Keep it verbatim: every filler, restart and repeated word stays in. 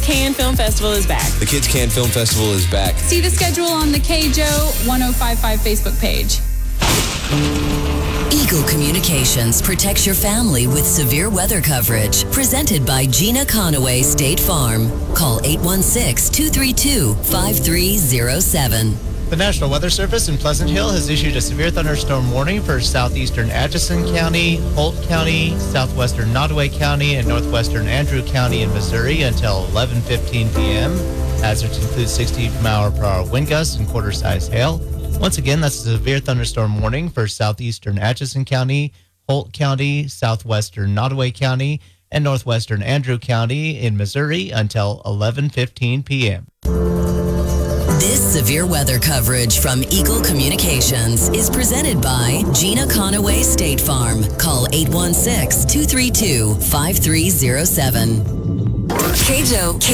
Can Film Festival is back. The Kids Can Film Festival is back. See the schedule on the K J O ten fifty-five Facebook page. Eagle Communications protects your family with severe weather coverage. Presented by Gina Conaway State Farm. Call eight one six, two three two, five three zero seven. The National Weather Service in Pleasant Hill has issued a severe thunderstorm warning for southeastern Atchison County, Holt County, southwestern Nottoway County, and northwestern Andrew County in Missouri until eleven fifteen p.m. Hazards include sixty mile per hour wind gusts and quarter-size hail. Once again, that's a severe thunderstorm warning for southeastern Atchison County, Holt County, southwestern Nottoway County, and northwestern Andrew County in Missouri until eleven fifteen p.m. This severe weather coverage from Eagle Communications is presented by Gina Conaway State Farm. Call eight one six, two three two, five three zero seven. K J O